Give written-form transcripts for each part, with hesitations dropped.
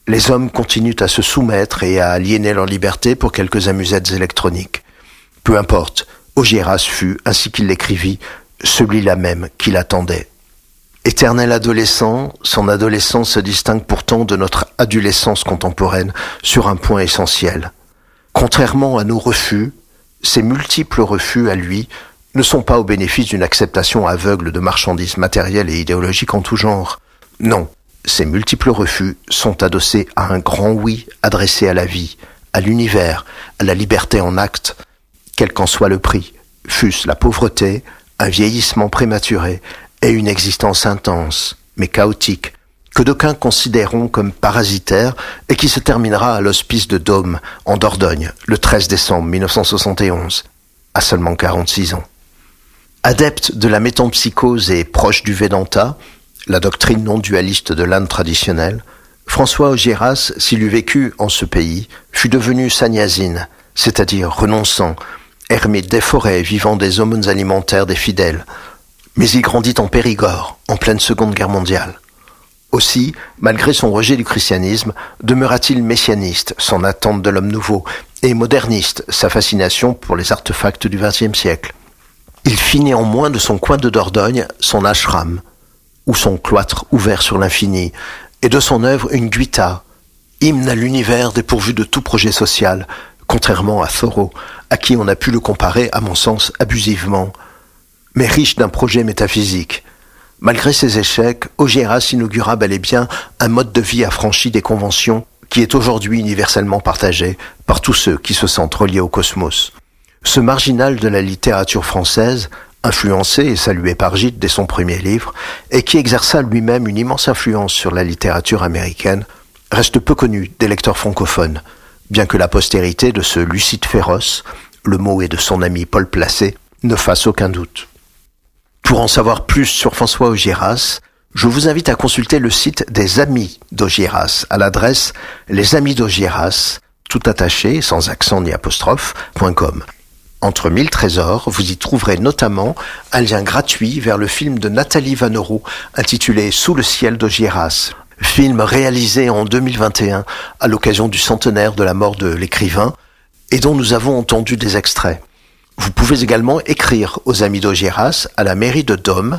Les hommes continuent à se soumettre et à aliéner leur liberté pour quelques amusettes électroniques. Peu importe, Augiéras fut, ainsi qu'il l'écrivit, celui-là même qu'il attendait. Éternel adolescent, son adolescence se distingue pourtant de notre adolescence contemporaine sur un point essentiel. Contrairement à nos refus, ces multiples refus à lui ne sont pas au bénéfice d'une acceptation aveugle de marchandises matérielles et idéologiques en tout genre. Non, ces multiples refus sont adossés à un grand oui adressé à la vie, à l'univers, à la liberté en acte, quel qu'en soit le prix, fût-ce la pauvreté, un vieillissement prématuré et une existence intense, mais chaotique, que d'aucuns considéreront comme parasitaire et qui se terminera à l'hospice de Dôme, en Dordogne, le 13 décembre 1971, à seulement 46 ans. Adepte de la métempsychose et proche du Vedanta, la doctrine non dualiste de l'Inde traditionnelle, François Augiéras, s'il eût vécu en ce pays, fut devenu sannyasine, c'est-à-dire renonçant, ermite des forêts, vivant des aumônes alimentaires des fidèles. Mais il grandit en Périgord, en pleine Seconde Guerre mondiale. Aussi, malgré son rejet du christianisme, demeura-t-il messianiste, son attente de l'homme nouveau, et moderniste, sa fascination pour les artefacts du XXe siècle. Il fit néanmoins de son coin de Dordogne son ashram, ou son cloître ouvert sur l'infini, et de son œuvre une guïta, hymne à l'univers dépourvu de tout projet social, contrairement à Thoreau, à qui on a pu le comparer, à mon sens, abusivement, mais riche d'un projet métaphysique. Malgré ses échecs, Augiéras inaugura bel et bien un mode de vie affranchi des conventions qui est aujourd'hui universellement partagé par tous ceux qui se sentent reliés au cosmos. Ce marginal de la littérature française, influencé et salué par Gide dès son premier livre, et qui exerça lui-même une immense influence sur la littérature américaine, reste peu connu des lecteurs francophones, bien que la postérité de ce lucide féroce, le mot est de son ami Paul Placé, ne fasse aucun doute. Pour en savoir plus sur François Augiéras, je vous invite à consulter le site des Amis d'Augiéras à l'adresse lesamidaugiéras, tout attaché, sans accent ni apostrophe, .com. Entre 1000 trésors, vous y trouverez notamment un lien gratuit vers le film de Nathalie Vanneroux intitulé Sous le ciel d'Augiéras, film réalisé en 2021 à l'occasion du centenaire de la mort de l'écrivain et dont nous avons entendu des extraits. Vous pouvez également écrire aux Amis d'Augiéras à la mairie de Dôme,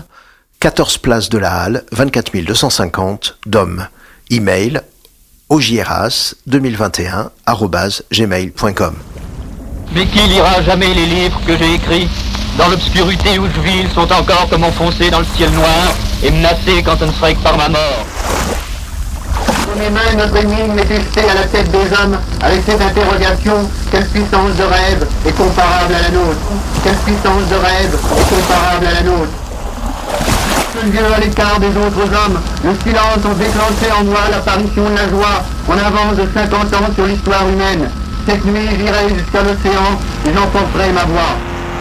14 place de la Halle, 24 250, Dôme. Email augieras2021@gmail.com. Mais qui lira jamais les livres que j'ai écrits? Dans l'obscurité où je vis, ils sont encore comme enfoncés dans le ciel noir et menacés quand ce ne serait que par ma mort. Sous mes mains, notre énigme est fixée à la tête des hommes, avec cette interrogation: quelle puissance de rêve est comparable à la nôtre? Quelle puissance de rêve est comparable à la nôtre? Plus vieux à l'écart des autres hommes, le silence ont déclenché en moi l'apparition de la joie. On avance de 50 ans sur l'histoire humaine. Cette nuit, j'irai jusqu'à l'océan et j'emporterai ma voix.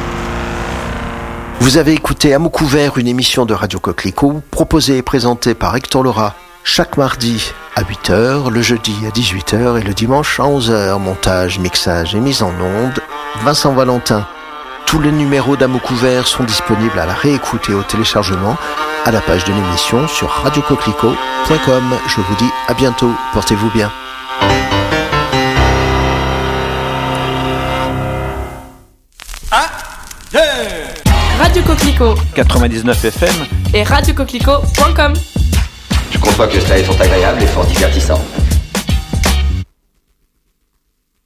Vous avez écouté À mots couverts, une émission de Radio Coquelicot, proposée et présentée par Hector Laura, chaque mardi à 8h, le jeudi à 18h et le dimanche à 11h. Montage, mixage et mise en onde, Vincent Valentin. Tous les numéros d'À mots couverts sont disponibles à la réécoute et au téléchargement à la page de l'émission sur radiocoquelicot.com. Je vous dis à bientôt, portez-vous bien. Radio Coquelicot 99 FM et radiocoquelicot.com. Je conçois que cela est fort agréable et fort divertissant.